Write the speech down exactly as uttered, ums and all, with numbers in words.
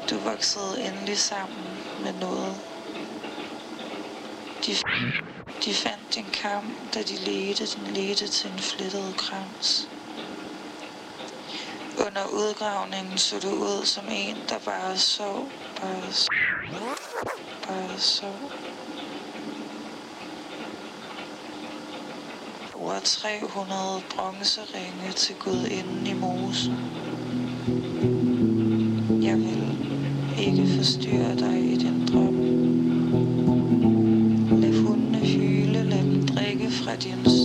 Du voksede endelig sammen med noget. De, de fandt din kam, da de ledte, den ledte til en flettet krans. Under udgravningen så du ud som en, der bare sov, bare sov, bare sov. Over tre hundrede bronzeringe til gudinden i mosen. Jeg vil ikke forstyrre dig i din drøm. Lad hundene hyle, lad dem drikke fra din